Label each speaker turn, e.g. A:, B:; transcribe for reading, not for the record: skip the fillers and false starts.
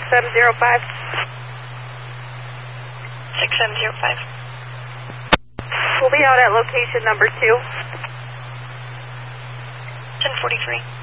A: 6705.
B: 6705.
A: We'll be out at location number 2.
B: 1043.